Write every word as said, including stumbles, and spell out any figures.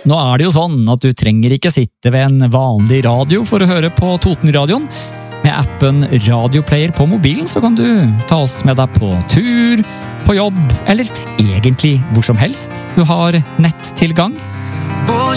nå er det jo sånn at du trenger ikke sitte ved en vanlig radio for å høre på Totenradioen. Med appen Radioplayer på mobilen så kan du ta oss med deg på tur, på jobb, eller egentlig hvor som helst du har nettilgang.